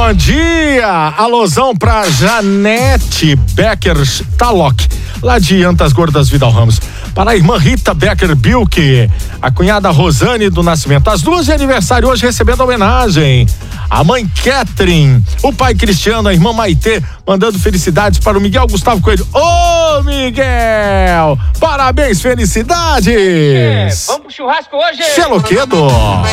bom dia! Alusão pra Janete Becker Talok, lá de Antas Gordas Vidal Ramos. Para a irmã Rita Becker Bilke, a cunhada Rosane do Nascimento. As duas de aniversário hoje recebendo homenagem. A mãe Catherine, o pai Cristiano, a irmã Maitê, mandando felicidades para o Miguel Gustavo Coelho. Ô, Miguel! Parabéns, felicidades! Vamos pro churrasco hoje! Xeloquedo!